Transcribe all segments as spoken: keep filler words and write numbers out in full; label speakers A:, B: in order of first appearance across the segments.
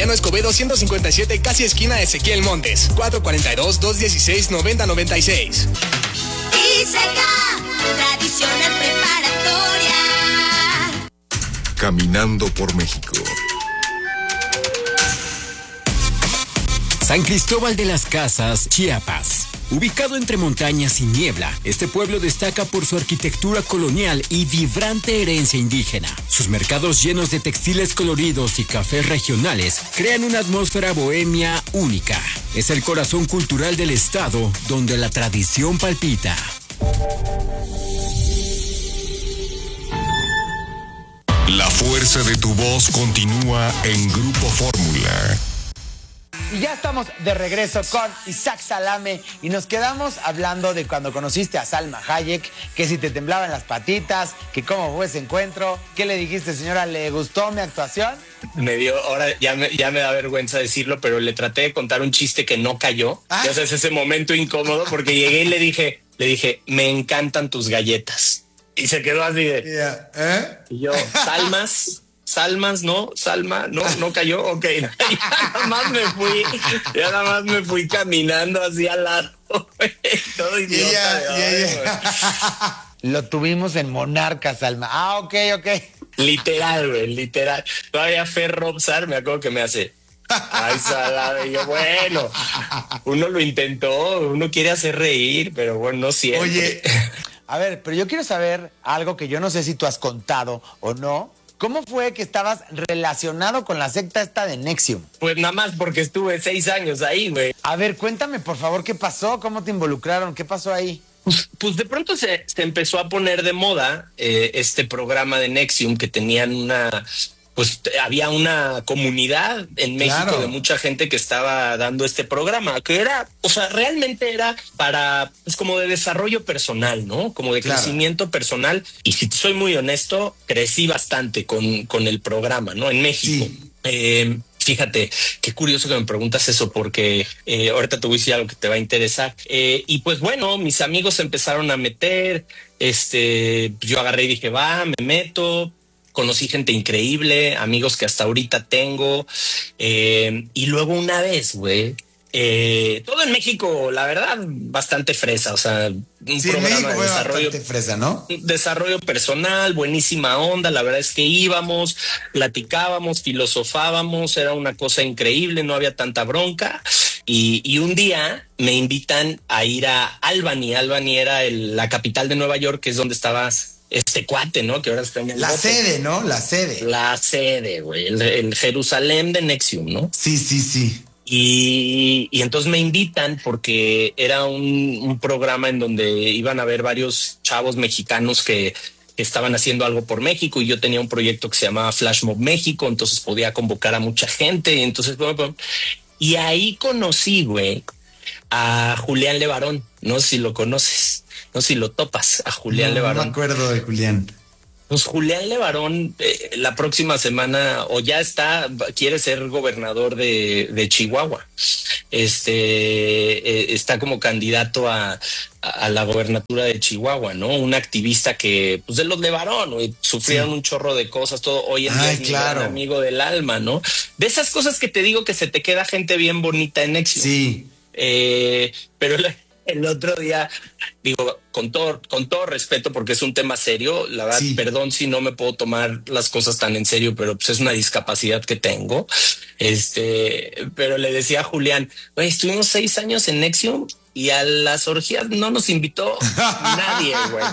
A: Mariano Escobedo ciento cincuenta y siete, casi esquina Ezequiel Montes. cuatro cuatro dos, dos uno seis, nueve cero nueve seis.
B: Iseca, tradicional preparatoria.
C: Caminando por México.
D: San Cristóbal de las Casas, Chiapas. Ubicado entre montañas y niebla, este pueblo destaca por su arquitectura colonial y vibrante herencia indígena. Sus mercados llenos de textiles coloridos y cafés regionales crean una atmósfera bohemia única. Es el corazón cultural del estado, donde la tradición palpita.
C: La fuerza de tu voz continúa en Grupo Fórmula.
E: Y ya estamos de regreso con Isaac Salame y nos quedamos hablando de cuando conociste a Salma Hayek, que si te temblaban las patitas, que cómo fue ese encuentro, ¿qué le dijiste, señora? ¿Le gustó mi actuación?
F: Me dio, ahora ya me, ya me da vergüenza decirlo, pero le traté de contar un chiste que no cayó. ¿Ah? Ya sabes, ese momento incómodo, porque llegué y le dije, le dije, me encantan tus galletas. Y se quedó así de... Yeah. ¿Eh? Y yo, Salmas... Salmas, no, Salma, no, no cayó, ok. Ya nada más me fui, ya nada más me fui caminando hacia al lado, todo idiota. Yeah, yeah, yeah.
E: Lo tuvimos en Monarca, Salma. Ah, ok, ok.
F: Literal, güey, literal. Todavía Fer Robsar, me acuerdo que me hace, ay, Salame, y yo, bueno, uno lo intentó, uno quiere hacer reír, pero bueno, no siempre.
E: Oye, a ver, pero yo quiero saber algo que yo no sé si tú has contado o no. ¿Cómo fue que estabas relacionado con la secta esta de Nexium?
F: Pues nada más porque estuve seis años ahí, güey.
E: A ver, cuéntame, por favor, ¿qué pasó? ¿Cómo te involucraron? ¿Qué pasó ahí?
F: Pues, pues de pronto se, se empezó a poner de moda eh, este programa de Nexium, que tenían una... Pues había una comunidad en México, claro, de mucha gente que estaba dando este programa, que era, o sea, realmente era para, pues como de desarrollo personal, ¿no? Como de claro, crecimiento personal. Y si soy muy honesto, crecí bastante con, con el programa, ¿no? En México. Sí. Eh, Fíjate, qué curioso que me preguntas eso, porque eh, ahorita te voy a decir algo que te va a interesar. Eh, y pues bueno, mis amigos se empezaron a meter, este, yo agarré y dije, va, me meto. Conocí gente increíble, amigos que hasta ahorita tengo. Eh, y luego una vez, güey, eh, todo en México, la verdad, bastante fresa. O sea, un
E: sí,
F: programa
E: México
F: de desarrollo,
E: bastante fresa, ¿no?
F: Desarrollo personal, buenísima onda. La verdad es que íbamos, platicábamos, filosofábamos. Era una cosa increíble, no había tanta bronca. Y, y un día me invitan a ir a Albany. Albany era el, la capital de Nueva York, que es donde estaba este cuate, ¿no? Que ahora está en el
E: La
F: bote.
E: sede, ¿no? La sede.
F: La sede, güey. El, el Jerusalén de Nexium, ¿no?
E: Sí, sí, sí.
F: Y, y entonces me invitan porque era un, un programa en donde iban a haber varios chavos mexicanos que, que estaban haciendo algo por México, y yo tenía un proyecto que se llamaba Flash Mob México, entonces podía convocar a mucha gente. Y entonces, bueno, y ahí conocí, güey, a Julián Levarón. No sé si lo conoces. No sé si lo topas, a Julián
E: no,
F: Levarón.
E: No me acuerdo de Julián.
F: Pues Julián Levarón eh, la próxima semana o ya está, quiere ser gobernador de, de Chihuahua. Este eh, está como candidato a, a, a la gobernatura de Chihuahua, ¿no? Un activista que, pues de los Levarón, güey, sufrieron sí. un chorro de cosas, todo. Hoy en Ay, día es claro. mi gran amigo del alma, ¿no? De esas cosas que te digo que se te queda gente bien bonita en Nexium.
E: Sí.
F: Eh, pero la, el otro día, digo, con todo, con todo respeto, porque es un tema serio, la verdad, sí. perdón si no me puedo tomar las cosas tan en serio, pero pues es una discapacidad que tengo. Este, pero le decía a Julián, güey, estuvimos seis años en Nexium y a las orgías no nos invitó nadie, güey.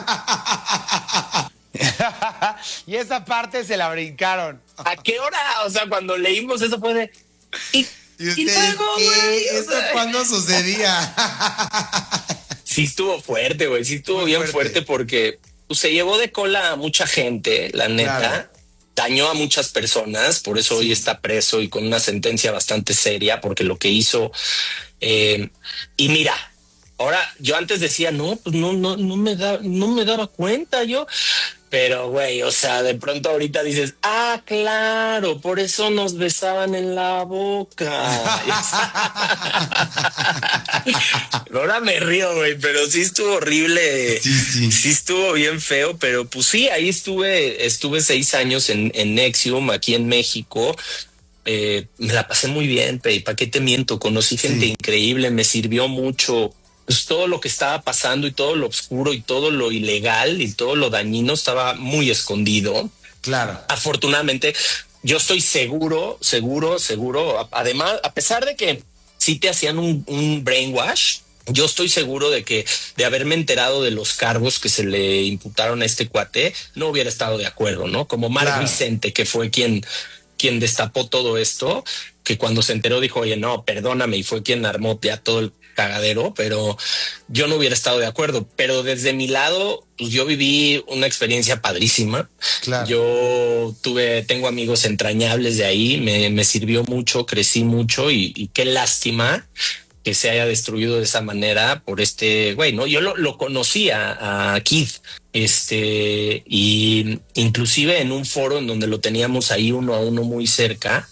E: Y esa parte se la brincaron.
F: ¿A qué hora? O sea, cuando leímos eso fue de... Y,
E: ¿Y ustedes qué? ¿Esto cuándo sucedía?
F: Sí estuvo fuerte, güey. Sí estuvo Muy bien fuerte, fuerte porque pues, se llevó de cola a mucha gente, la neta. Claro. Dañó a muchas personas, por eso sí. hoy está preso y con una sentencia bastante seria, porque lo que hizo... Eh, y mira, ahora yo antes decía, no, pues no, no, no me da, no me daba cuenta yo... Pero, güey, o sea, de pronto ahorita dices, ah, claro, por eso nos besaban en la boca. Ahora me río, güey, pero sí estuvo horrible.
E: Sí, sí.
F: Sí estuvo bien feo, pero pues sí, ahí estuve, estuve seis años en, en Nexium, aquí en México. eh, me la pasé muy bien, Pei, ¿para qué te miento? Conocí gente sí. increíble, me sirvió mucho. Pues todo lo que estaba pasando y todo lo oscuro y todo lo ilegal y todo lo dañino estaba muy escondido.
E: Claro.
F: Afortunadamente, yo estoy seguro, seguro, seguro. Además, a pesar de que sí te hacían un, un brainwash, yo estoy seguro de que de haberme enterado de los cargos que se le imputaron a este cuate, no hubiera estado de acuerdo, ¿no? Como Mark claro. Vicente, que fue quien, quien destapó todo esto, que cuando se enteró dijo, oye, no, perdóname, y fue quien armó ya todo el cagadero, pero yo no hubiera estado de acuerdo. Pero desde mi lado, pues yo viví una experiencia padrísima. Claro. Yo tuve, tengo amigos entrañables de ahí, me, me sirvió mucho, crecí mucho y, y qué lástima que se haya destruido de esa manera por este güey, ¿no? Yo lo, lo conocía a Keith, este, y inclusive en un foro en donde lo teníamos ahí uno a uno muy cerca,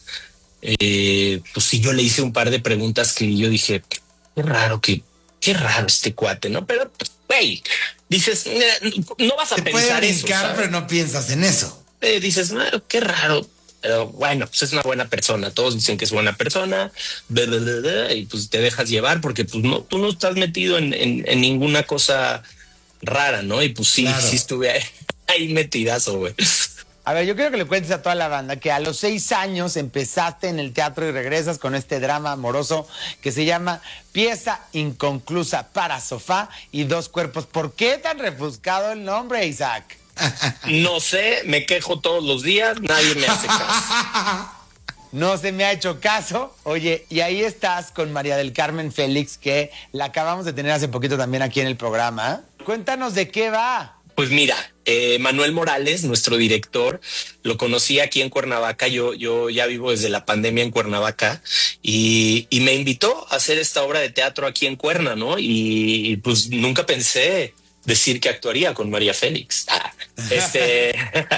F: eh, pues sí, yo le hice un par de preguntas que yo dije, qué raro, que, qué raro este cuate, ¿no? Pero, güey, dices, no vas a
E: Te
F: pensar
E: puede
F: eso,
E: brincar, pero no piensas en eso.
F: Eh, dices, no, qué raro. Pero bueno, pues es una buena persona. Todos dicen que es buena persona, bla, bla, bla, bla, y pues te dejas llevar porque pues no, tú no estás metido en, en, en ninguna cosa rara, ¿no? Y pues sí, claro. sí estuve ahí, ahí metidazo, güey.
E: A ver, yo quiero que le cuentes a toda la banda que a los seis años empezaste en el teatro y regresas con este drama amoroso que se llama Pieza Inconclusa para Sofá y Dos Cuerpos. ¿Por qué tan refuscado el nombre, Isaac?
F: No sé, me quejo todos los días, nadie me hace caso.
E: No se me ha hecho caso. Oye, y ahí estás con María del Carmen Félix, que la acabamos de tener hace poquito también aquí en el programa. Cuéntanos de qué va.
F: Pues mira, eh, Manuel Morales, nuestro director, lo conocí aquí en Cuernavaca. Yo, yo ya vivo desde la pandemia en Cuernavaca y, y me invitó a hacer esta obra de teatro aquí en Cuerna, ¿no? Y, y pues nunca pensé decir que actuaría con María Félix. Ah, este,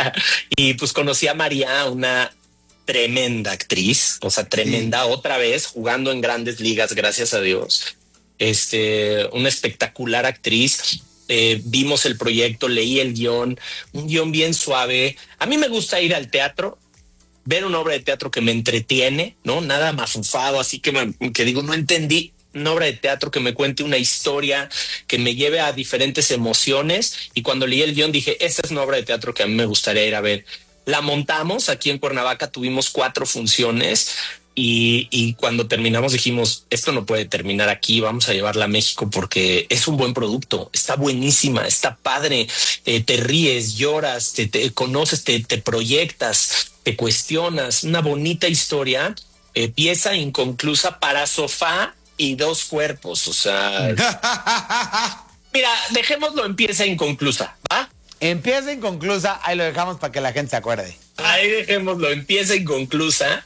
F: y pues conocí a María, una tremenda actriz, o sea, tremenda, sí. Otra vez jugando en grandes ligas, gracias a Dios. Este, una espectacular actriz. Eh, vimos el proyecto, leí el guión, un guión bien suave. A mí me gusta ir al teatro, ver una obra de teatro que me entretiene, ¿no? Nada mafufado, así que, me, que digo, no entendí. Una obra de teatro que me cuente una historia, que me lleve a diferentes emociones. Y cuando leí el guión dije, esta es una obra de teatro que a mí me gustaría ir a ver. La montamos aquí en Cuernavaca, tuvimos cuatro funciones y, y cuando terminamos dijimos, esto no puede terminar aquí, vamos a llevarla a México porque es un buen producto, está buenísima, está padre, eh, te ríes, lloras, te, te conoces, te, te proyectas, te cuestionas, una bonita historia, eh, pieza inconclusa para sofá y dos cuerpos, o sea... Mira, dejémoslo en pieza inconclusa, ¿va?
E: Empieza inconclusa, ahí lo dejamos para que la gente se acuerde.
F: Ahí dejémoslo, empieza inconclusa.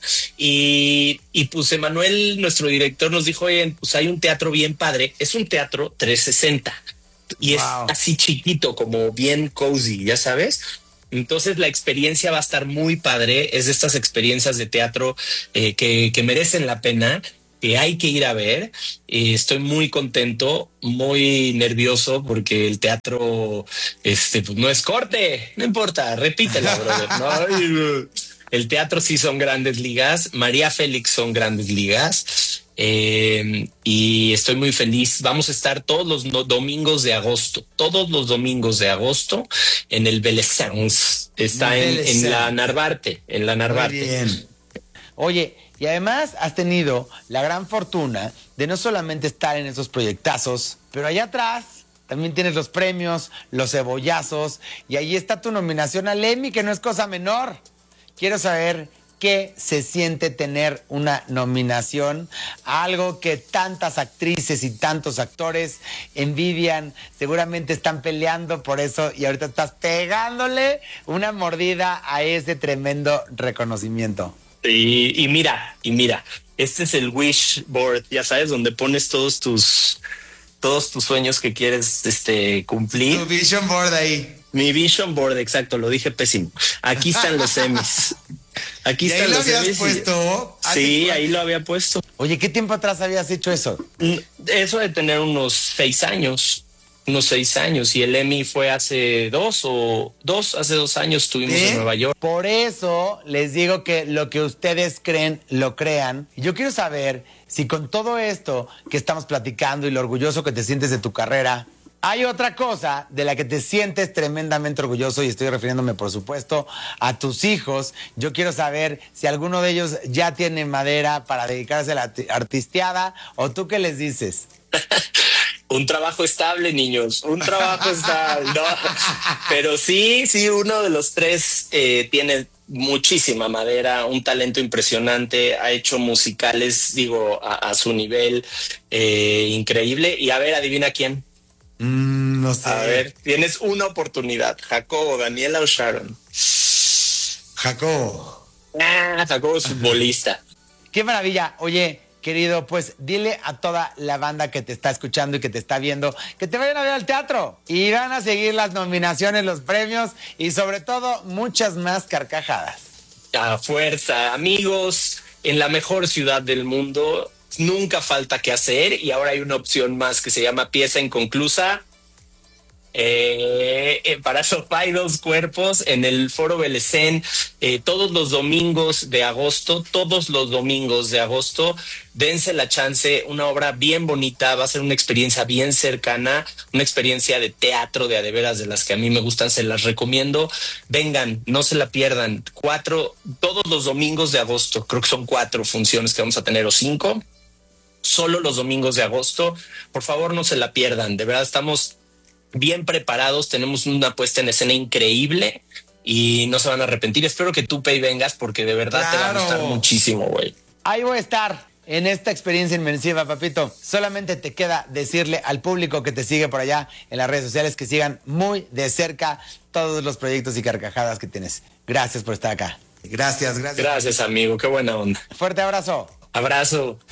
F: Y, y pues Emanuel, nuestro director, nos dijo, oye, pues hay un teatro bien padre. Es un teatro trescientos sesenta y wow. Es así chiquito, como bien cozy, ya sabes. Entonces la experiencia va a estar muy padre. Es de estas experiencias de teatro eh, que, que merecen la pena, que hay que ir a ver. Eh, estoy muy contento, muy nervioso porque el teatro este pues no es corte, no importa, repítela, brother. No, el teatro sí son grandes ligas, María Félix son grandes ligas, eh, y estoy muy feliz. Vamos a estar todos los no, domingos de agosto, todos los domingos de agosto en el Belezans. Está en, en la Narvarte, en la Narvarte.
E: Muy bien. Oye, y además has tenido la gran fortuna de no solamente estar en esos proyectazos, pero allá atrás también tienes los premios, los cebollazos, y ahí está tu nominación al Emmy, que no es cosa menor. Quiero saber qué se siente tener una nominación, algo que tantas actrices y tantos actores envidian, seguramente están peleando por eso, y ahorita estás pegándole una mordida a ese tremendo reconocimiento.
F: Y, y mira, y mira, este es el wish board, ya sabes, donde pones todos tus todos tus sueños que quieres este cumplir.
E: Tu vision board ahí.
F: Mi vision board, exacto, lo dije pésimo. Aquí están los Emmys. Aquí están los Emmys.
E: ¿Ahí lo habías puesto?
F: Sí, ahí lo había puesto.
E: Oye, ¿qué tiempo atrás habías hecho eso?
F: Eso de tener unos seis años. unos seis años y el Emmy fue hace dos o dos, hace dos años estuvimos ¿Eh? en Nueva York.
E: Por eso les digo que lo que ustedes creen, lo crean. Yo quiero saber si con todo esto que estamos platicando y lo orgulloso que te sientes de tu carrera, hay otra cosa de la que te sientes tremendamente orgulloso, y estoy refiriéndome, por supuesto, a tus hijos. Yo quiero saber si alguno de ellos ya tiene madera para dedicarse a la artisteada, o tú qué les dices.
F: Un trabajo estable, niños, un trabajo estable. No, pero sí, sí, uno de los tres eh, tiene muchísima madera, un talento impresionante, ha hecho musicales, digo, a, a su nivel eh, increíble. Y a ver, adivina quién.
E: Mm, no sé.
F: A ver, tienes una oportunidad. Jacobo, Daniela o Sharon.
E: Jacobo.
F: Ah, Jacobo es futbolista.
E: Qué maravilla. Oye, querido, pues dile a toda la banda que te está escuchando y que te está viendo que te vayan a ver al teatro y van a seguir las nominaciones, los premios y sobre todo muchas más carcajadas.
F: A fuerza, amigos, en la mejor ciudad del mundo. Nunca falta que hacer y ahora hay una opción más que se llama pieza inconclusa eh, eh, para Sofá y Dos Cuerpos en el Foro Belecén eh, todos los domingos de agosto, todos los domingos de agosto. Dense la chance, una obra bien bonita, va a ser una experiencia bien cercana, una experiencia de teatro de a de veras de las que a mí me gustan, se las recomiendo. Vengan, no se la pierdan. Cuatro, todos los domingos de agosto, creo que son cuatro funciones que vamos a tener o cinco. Solo los domingos de agosto. Por favor, no se la pierdan. De verdad, estamos bien preparados. Tenemos una puesta en escena increíble y no se van a arrepentir. Espero que tú, Pei, vengas porque de verdad claro. te va a gustar muchísimo, güey.
E: Ahí voy a estar en esta experiencia inmersiva, papito. Solamente te queda decirle al público que te sigue por allá en las redes sociales que sigan muy de cerca todos los proyectos y carcajadas que tienes. Gracias por estar acá.
G: Gracias, gracias.
F: Gracias, amigo. Qué buena onda.
E: Fuerte abrazo.
F: Abrazo.